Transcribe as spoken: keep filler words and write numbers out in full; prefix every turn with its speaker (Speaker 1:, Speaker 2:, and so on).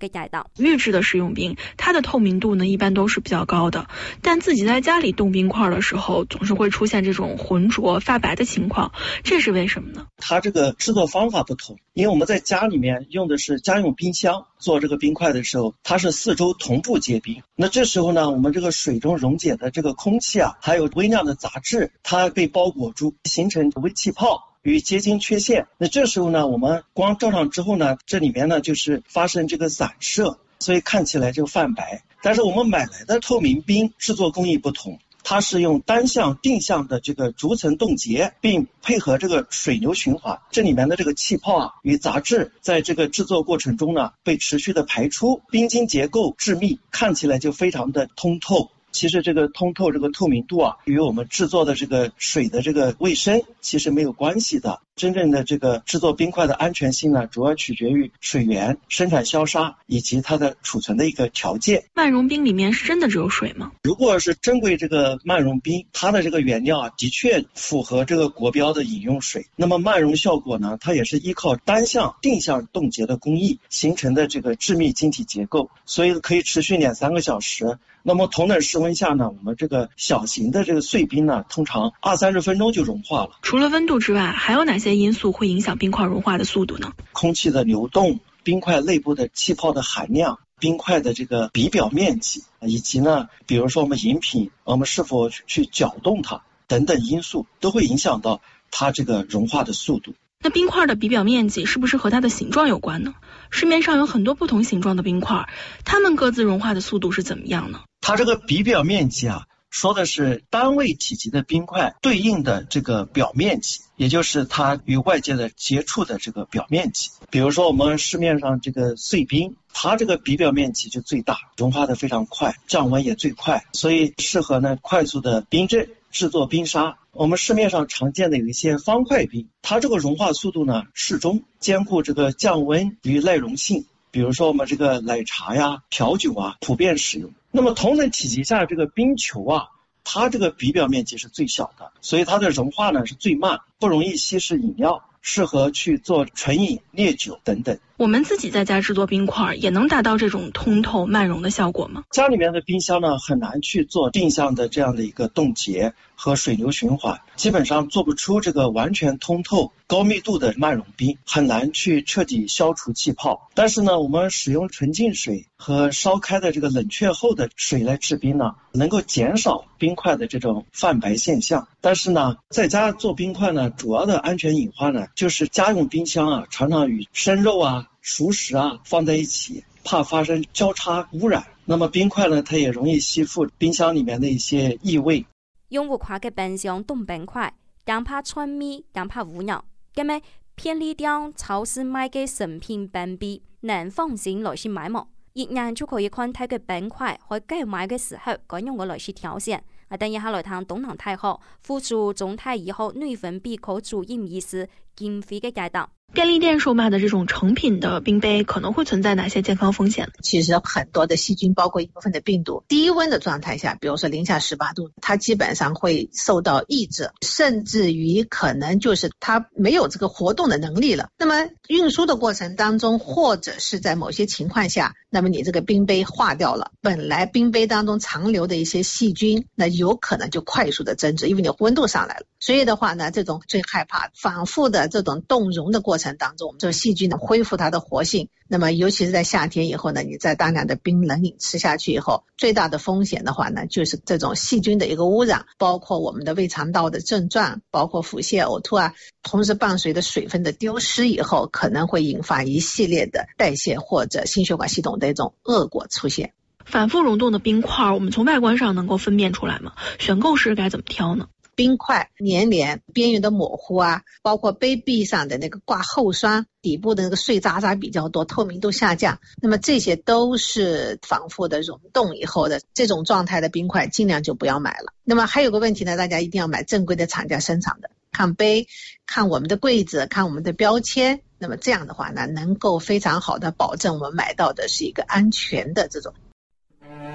Speaker 1: 嘅解答。
Speaker 2: 预制的食用冰，它的透明度呢一般都是比较高的，但自己在家里冻冰块的时候，总是会出现这种浑浊发白的情况，这是为什么呢？
Speaker 3: 它这个制作方法不同，因为我们在家里面用的是家用冰箱，做这个冰块的时候，它是四周同步结冰。那这时候呢，我们这个水中溶解的这个空气啊，还有微量的杂质，它被包裹住，形成微气泡与结晶缺陷。那这时候呢，我们光照上之后呢，这里面呢就是发生这个散射，所以看起来就泛白。但是我们买来的透明冰制作工艺不同，它是用单向定向的这个逐层冻结，并配合这个水流循环，这里面的这个气泡啊与杂质在这个制作过程中呢被持续的排出，冰晶结构致密，看起来就非常的通透。其实这个通透这个透明度啊与我们制作的这个水的这个卫生其实没有关系的。真正的这个制作冰块的安全性呢，主要取决于水源、生产消杀以及它的储存的一个条件。
Speaker 2: 慢溶冰里面是真的只有水吗？
Speaker 3: 如果是珍贵这个慢溶冰，它的这个原料啊的确符合这个国标的饮用水。那么慢溶效果呢，它也是依靠单向定向冻结的工艺形成的这个致密晶体结构，所以可以持续两三个小时。那么同等室温下呢，我们这个小型的这个碎冰呢，通常二三十分钟就融化了。
Speaker 2: 除了温度之外，还有哪些因素会影响冰块融化的速度呢？
Speaker 3: 空气的流动、冰块内部的气泡的含量、冰块的这个比表面积，以及呢，比如说我们饮品，我们是否去搅动它等等因素，都会影响到它这个融化的速度。
Speaker 2: 那冰块的比表面积是不是和它的形状有关呢？市面上有很多不同形状的冰块，它们各自融化的速度是怎么样呢？
Speaker 3: 它这个比表面积啊，说的是单位体积的冰块对应的这个表面积，也就是它与外界的接触的这个表面积。比如说我们市面上这个碎冰，它这个比表面积就最大，融化的非常快，降温也最快，所以适合呢快速的冰镇制作冰沙。我们市面上常见的有一些方块冰，它这个融化速度呢适中，兼顾这个降温与耐溶性。比如说我们这个奶茶呀、调酒啊普遍使用。那么同等体积下这个冰球啊，它这个比表面积是最小的，所以它的融化呢是最慢，不容易稀释饮料，适合去做纯饮、烈酒等等。
Speaker 2: 我们自己在家制作冰块也能达到这种通透慢溶的效果吗？
Speaker 3: 家里面的冰箱呢很难去做定向的这样的一个冻结和水流循环，基本上做不出这个完全通透高密度的慢溶冰，很难去彻底消除气泡。但是呢，我们使用纯净水和烧开的这个冷却后的水来制冰呢，能够减少冰块的这种泛白现象。但是呢，在家做冰块呢，主要的安全隐患呢，就是家用冰箱啊，常常与生肉啊、熟食啊放在一起，怕发生交叉污染。那么冰块呢，它也容易吸附冰箱里面的一些异味。
Speaker 1: 用户跨嘅冰箱冻冰块，更怕串味，更怕污染。咁咪便利店超市買嘅成品冰壁，能放心來去買嗎？熱眼就可以看睇嘅冰塊，喺購買嘅時候該用我來去挑選。啊，等一下來談東南大學附屬中泰醫學內分泌科主任醫師金飛嘅解答。
Speaker 2: 便利店售卖的这种成品的冰杯可能会存在哪些健康风险？
Speaker 4: 其实很多的细菌，包括一部分的病毒，低温的状态下，比如说零下十八度，它基本上会受到抑制，甚至于可能就是它没有这个活动的能力了。那么运输的过程当中，或者是在某些情况下，那么你这个冰杯化掉了，本来冰杯当中残留的一些细菌，那有可能就快速的增殖，因为你温度上来了。所以的话呢，这种最害怕反复的这种冻融的过程当中，我们这个细菌呢恢复它的活性。那么尤其是在夏天以后呢，你在大量的冰冷饮吃下去以后，最大的风险的话呢，就是这种细菌的一个污染，包括我们的胃肠道的症状，包括腹泻、呕吐啊，同时伴随着水分的丢失以后，可能会引发一系列的代谢或者心血管系统的一种恶果出现。
Speaker 2: 反复溶冻的冰块，我们从外观上能够分辨出来吗？选购时该怎么挑呢？
Speaker 4: 冰块黏黏，边缘的模糊啊，包括杯壁上的那个挂厚霜，底部的那个碎渣渣比较多，透明度下降，那么这些都是反复的溶冻以后的这种状态的冰块，尽量就不要买了。那么还有个问题呢，大家一定要买正规的厂家生产的，看杯，看我们的柜子，看我们的标签，那么这样的话呢，能够非常好的保证我们买到的是一个安全的这种